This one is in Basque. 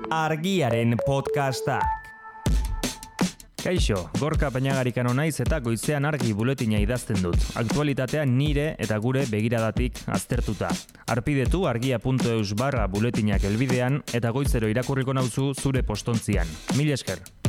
Argiaren podcastak. Kaixo, Gorka Peñagarikano naiz eta goizean argi buletina idazten dut. Aktualitatea nire eta gure begiradatik aztertuta. Arpidetu argia.eus/buletinak helbidean eta goizero irakurriko nauzu zure postontzian. Mil esker.